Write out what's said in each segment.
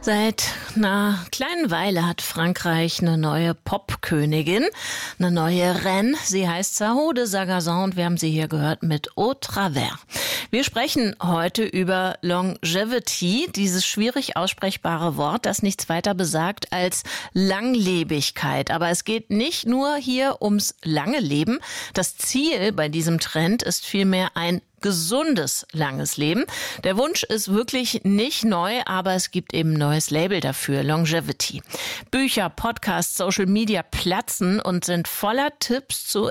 Seit einer kleinen Weile hat Frankreich eine neue Popkönigin, eine neue Reine. Sie heißt Sahou de Sagazan und wir haben sie hier gehört mit Au Travers. Wir sprechen heute über Longevity, dieses schwierig aussprechbare Wort, das nichts weiter besagt als Langlebigkeit. Aber es geht nicht nur hier ums lange Leben. Das Ziel bei diesem Trend ist vielmehr ein gesundes, langes Leben. Der Wunsch ist wirklich nicht neu, aber es gibt eben ein neues Label dafür, Longevity. Bücher, Podcasts, Social Media platzen und sind voller Tipps zu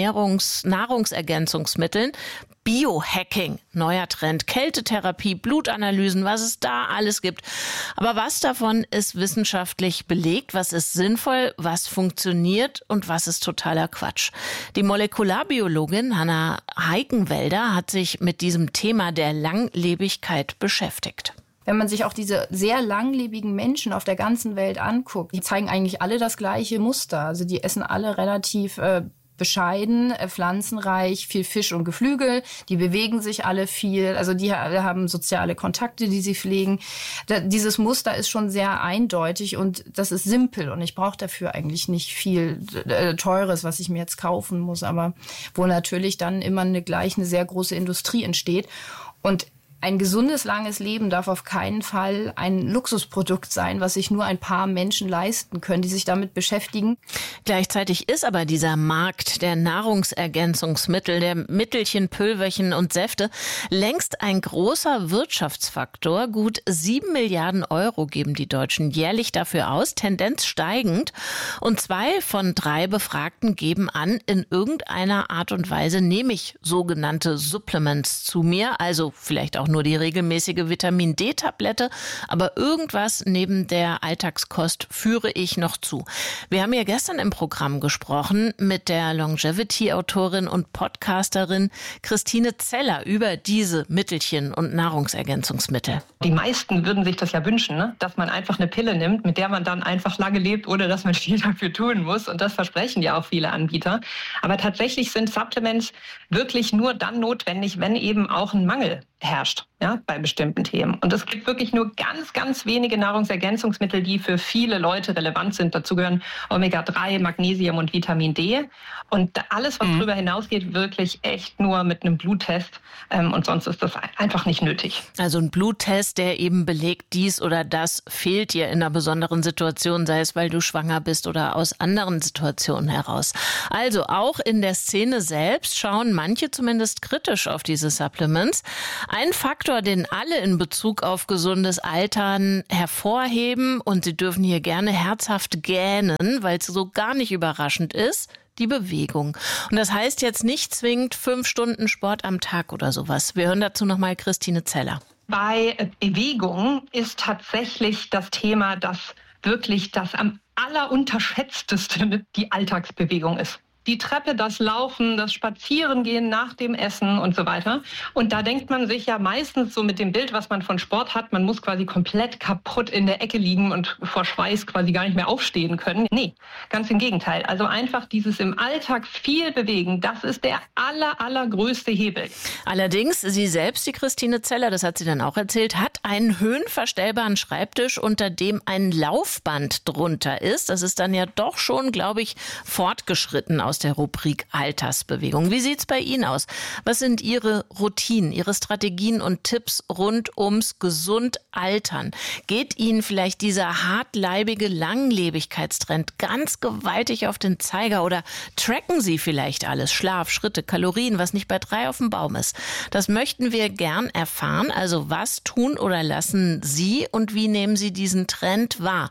Nahrungsergänzungsmitteln. Biohacking, neuer Trend, Kältetherapie, Blutanalysen, was es da alles gibt. Aber was davon ist wissenschaftlich belegt, was ist sinnvoll, was funktioniert und was ist totaler Quatsch? Die Molekularbiologin Hanna Heikenwälder hat sich mit diesem Thema der Langlebigkeit beschäftigt. Wenn man sich auch diese sehr langlebigen Menschen auf der ganzen Welt anguckt, die zeigen eigentlich alle das gleiche Muster. Also die essen alle relativ bescheiden, pflanzenreich, viel Fisch und Geflügel. Die bewegen sich alle viel. Also die haben soziale Kontakte, die sie pflegen. Dieses Muster ist schon sehr eindeutig und das ist simpel. Und ich brauche dafür eigentlich nicht viel Teures, was ich mir jetzt kaufen muss. Aber wo natürlich dann immer eine sehr große Industrie entsteht. Und ein gesundes, langes Leben darf auf keinen Fall ein Luxusprodukt sein, was sich nur ein paar Menschen leisten können, die sich damit beschäftigen. Gleichzeitig ist aber dieser Markt der Nahrungsergänzungsmittel, der Mittelchen, Pülverchen und Säfte längst ein großer Wirtschaftsfaktor. Gut 7 Milliarden Euro geben die Deutschen jährlich dafür aus, Tendenz steigend. Und 2 von 3 Befragten geben an, in irgendeiner Art und Weise nehme ich sogenannte Supplements zu mir, also vielleicht auch nur die regelmäßige Vitamin-D-Tablette, aber irgendwas neben der Alltagskost führe ich noch zu. Wir haben ja gestern im Programm gesprochen mit der Longevity-Autorin und Podcasterin Christine Zeller über diese Mittelchen und Nahrungsergänzungsmittel. Die meisten würden sich das ja wünschen, ne? Dass man einfach eine Pille nimmt, mit der man dann einfach lange lebt, ohne dass man viel dafür tun muss. Und das versprechen ja auch viele Anbieter. Aber tatsächlich sind Supplements wirklich nur dann notwendig, wenn eben auch ein Mangel herrscht, ja, bei bestimmten Themen. Und es gibt wirklich nur ganz, ganz wenige Nahrungsergänzungsmittel, die für viele Leute relevant sind. Dazu gehören Omega-3, Magnesium und Vitamin D. Und alles, was darüber hinausgeht, wirklich echt nur mit einem Bluttest. Und sonst ist das einfach nicht nötig. Also ein Bluttest, der eben belegt, dies oder das fehlt dir in einer besonderen Situation, sei es, weil du schwanger bist oder aus anderen Situationen heraus. Also auch in der Szene selbst schauen manche zumindest kritisch auf diese Supplements. Ein Faktor, den alle in Bezug auf gesundes Altern hervorheben, und sie dürfen hier gerne herzhaft gähnen, weil es so gar nicht überraschend ist, die Bewegung. Und das heißt jetzt nicht zwingend 5 Stunden Sport am Tag oder sowas. Wir hören dazu nochmal Christine Zeller. Bei Bewegung ist tatsächlich das Thema, dass wirklich das am allerunterschätztesten die Alltagsbewegung ist. Die Treppe, das Laufen, das Spazierengehen nach dem Essen und so weiter. Und da denkt man sich ja meistens so mit dem Bild, was man von Sport hat, man muss quasi komplett kaputt in der Ecke liegen und vor Schweiß quasi gar nicht mehr aufstehen können. Nee, ganz im Gegenteil. Also einfach dieses im Alltag viel bewegen, das ist der allergrößte Hebel. Allerdings, sie selbst, die Christine Zeller, das hat sie dann auch erzählt, hat einen höhenverstellbaren Schreibtisch, unter dem ein Laufband drunter ist. Das ist dann ja doch schon, glaube ich, fortgeschritten aus der Rubrik Altersbewegung. Wie sieht's bei Ihnen aus? Was sind Ihre Routinen, Ihre Strategien und Tipps rund ums gesund Altern? Geht Ihnen vielleicht dieser hartleibige Langlebigkeitstrend ganz gewaltig auf den Zeiger oder tracken Sie vielleicht alles? Schlaf, Schritte, Kalorien, was nicht bei 3 auf dem Baum ist. Das möchten wir gern erfahren. Also was tun oder lassen Sie und wie nehmen Sie diesen Trend wahr?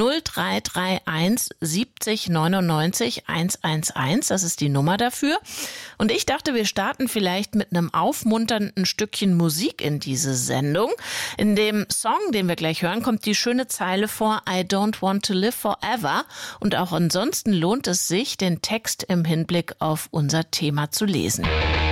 0331 70 99 111. Das ist die Nummer dafür. Und ich dachte, wir starten vielleicht mit einem aufmunternden Stückchen Musik in diese Sendung. In dem Song, den wir gleich hören, kommt die schöne Zeile vor: I don't want to live forever. Und auch ansonsten lohnt es sich, den Text im Hinblick auf unser Thema zu lesen.